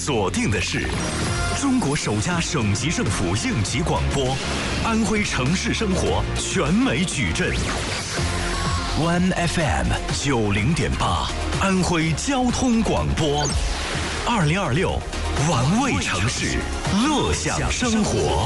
锁定的是中国首家省级政府应急广播，安徽城市生活全美矩阵。One FM 90.8，安徽交通广播。2026，玩味城市，乐享生活。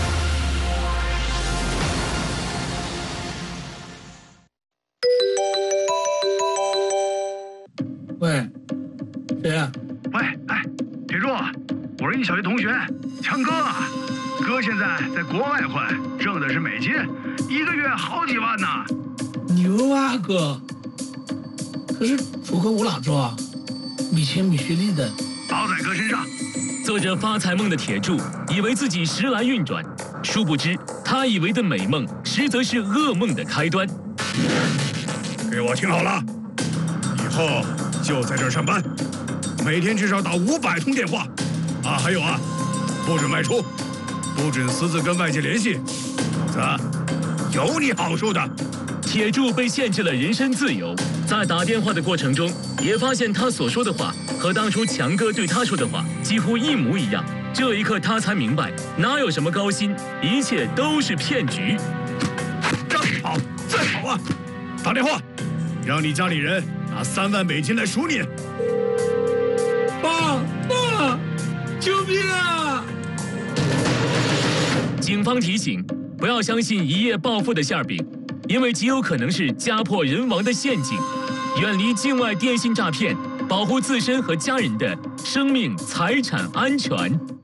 喂，谁呀？ 喂，哎，铁柱，我是你小学同学，强哥。哥现在在国外混，挣的是美金，一个月好几万呢。 牛啊，哥！可是出口我哪做啊？没钱没学历的。 包在哥身上。 做着发财梦的铁柱，以为自己时来运转，殊不知他以为的美梦，实则是噩梦的开端。 给我听好了，以后就在这儿上班，每天至少打500通电话。啊，还有啊，不准外出，不准私自跟外界联系，否则有你好处的。 铁柱被限制了人身自由，在打电话的过程中，也发现他所说的话和当初强哥对他说的话几乎一模一样。这一刻，他才明白，哪有什么高薪，一切都是骗局。 让你跑，再跑啊！打电话，让你家里人拿3万美金来赎你。 爸，救命啊！ 警方提醒，不要相信一夜暴富的馅饼，因为极有可能是家破人亡的陷阱。远离境外电信诈骗，保护自身和家人的生命财产安全。